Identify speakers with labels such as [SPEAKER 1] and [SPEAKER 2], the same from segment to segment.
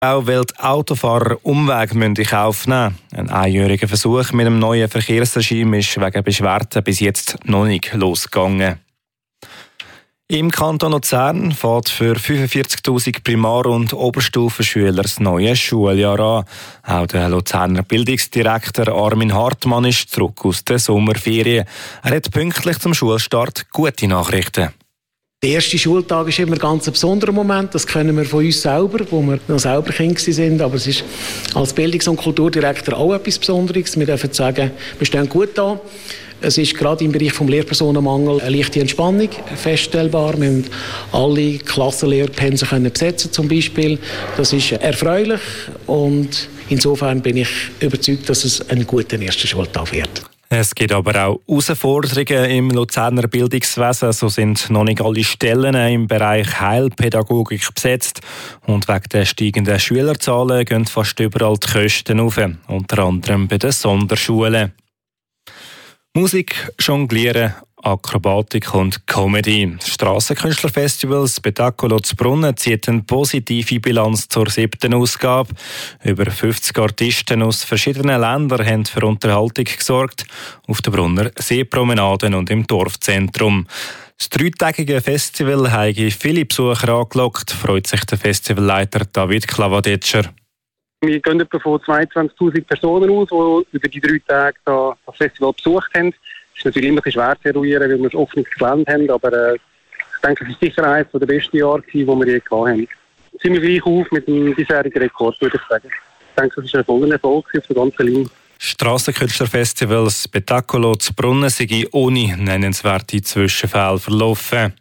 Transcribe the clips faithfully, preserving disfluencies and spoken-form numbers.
[SPEAKER 1] Auch weil die Autofahrer Umweg in Kauf nehmen müssen. Ein einjähriger Versuch mit dem neuen Verkehrsregime ist wegen Beschwerden bis jetzt noch nicht losgegangen. Im Kanton Luzern fängt für fünfundvierzigtausend Primar- und Oberstufenschüler das neue Schuljahr an. Auch der Luzerner Bildungsdirektor Armin Hartmann ist zurück aus der Sommerferien. Er hat pünktlich zum Schulstart gute Nachrichten.
[SPEAKER 2] Der erste Schultag ist immer ein ganz besonderer Moment. Das kennen wir von uns selber, wo wir noch selber Kinder sind. Aber es ist als Bildungs- und Kulturdirektor auch etwas Besonderes. Wir dürfen sagen, wir stehen gut da. Es ist gerade im Bereich des Lehrpersonenmangel eine leichte Entspannung feststellbar. Wir haben alle Klassenlehrpensen können besetzen zum Beispiel. Das ist erfreulich und insofern bin ich überzeugt, dass es ein guter erster Schultag wird.
[SPEAKER 1] Es gibt aber auch Herausforderungen im Luzerner Bildungswesen. So sind noch nicht alle Stellen im Bereich Heilpädagogik besetzt. Und wegen der steigenden Schülerzahlen gehen fast überall die Kosten auf, unter anderem bei den Sonderschulen. Musik, Jonglieren, Akrobatik und Comedy. Das Strassenkünstlerfestival Spettacolo Z'Brunnen zieht eine positive Bilanz zur siebten Ausgabe. Über fünfzig Artisten aus verschiedenen Ländern haben für Unterhaltung gesorgt, auf der Brunner Seepromenaden und im Dorfzentrum. Das dreitägige Festival hat viele Besucher angelockt, freut sich der Festivalleiter David Klavadetscher.
[SPEAKER 3] Wir gehen etwa von zweiundzwanzigtausend Personen aus, die über die drei Tage da das Festival besucht haben. Es ist natürlich immer schwer zu eruieren, weil wir ein offenes Gelände haben, aber äh, ich denke, es ist sicher eines der besten Jahre, die wir je gehabt haben. Ziemlich gleich auf mit dem bisherigen Rekord, würde ich sagen. Ich denke, das ist ein voller Erfolg auf der ganzen Linie.
[SPEAKER 1] Strassenkünstlerfestival Spettacolo Z'Brunnen sei ohne nennenswerte Zwischenfälle verlaufen.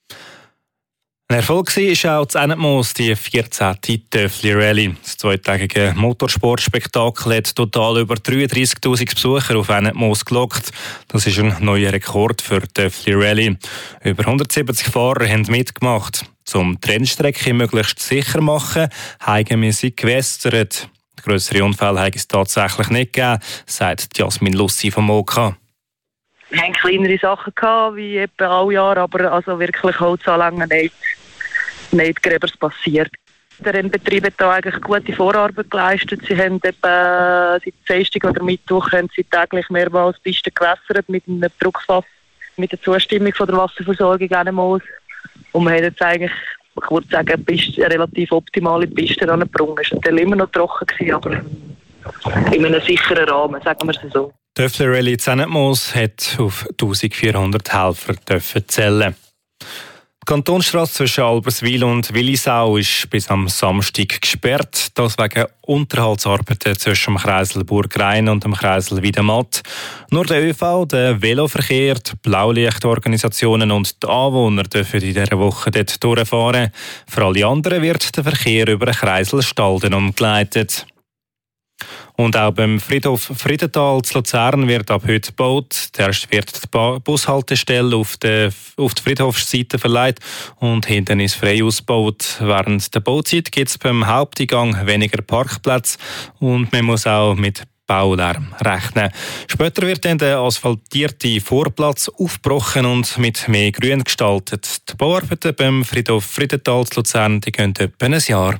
[SPEAKER 1] Ein Erfolg war auch das Ennetmoos, die vierzehnte Töffli Rally. Das zweitägige Motorsportspektakel hat total über dreiunddreissigtausend Besucher auf Ennetmoos gelockt. Das ist ein neuer Rekord für die Töffli Rally. Über hundertsiebzig Fahrer haben mitgemacht. Um die Rennstrecke möglichst sicher zu machen, haben wir sie gewässert. Grössere Unfälle hat es tatsächlich nicht gegeben, sagt Jasmin Lussi vom O K.
[SPEAKER 4] Wir hatten kleinere Sachen gehabt, wie etwa alle Jahre, aber also wirklich Holzanlängen nicht, nicht Gräbers passiert. Der Rennbetrieb hat da eigentlich gute Vorarbeit geleistet. Sie haben etwa seit Dienstag oder Mittwoch haben sie täglich mehrmals Pisten gewässert mit einem Druckfass, mit der Zustimmung von der Wasserversorgung Ennetmoos. Und wir haben jetzt eigentlich, ich würde sagen, eine relativ optimale Piste angebracht. Es war natürlich immer noch trocken, aber in einem sicheren Rahmen, sagen wir es so.
[SPEAKER 1] Die Töffli Rally Ennetmoos hat auf eintausendvierhundert Helfer zählen. Die Kantonsstrasse zwischen Alberswil und Willisau ist bis am Samstag gesperrt. Das wegen Unterhaltsarbeiten zwischen dem Kreisel Burg-Rhein und dem Kreisel Wiedematt. Nur der ÖV, der Veloverkehr, die Blaulichtorganisationen und die Anwohner dürfen in dieser Woche dort durchfahren. Für alle anderen wird der Verkehr über den Kreisel Stalden umgeleitet. Und auch beim Friedhof Friedenthal zu Luzern wird ab heute gebaut. Zuerst wird die Bushaltestelle auf die, auf die Friedhofsseite verlegt und hinten ist frei ausgebaut. Während der Bauzeit gibt es beim Haupteingang weniger Parkplätze und man muss auch mit Baulärm rechnen. Später wird dann der asphaltierte Vorplatz aufgebrochen und mit mehr Grün gestaltet. Die Bauarbeiten beim Friedhof Friedenthal zu Luzern die gehen etwa ein Jahr.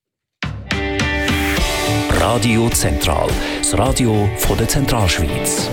[SPEAKER 5] Radio Zentral, das Radio von der Zentralschweiz.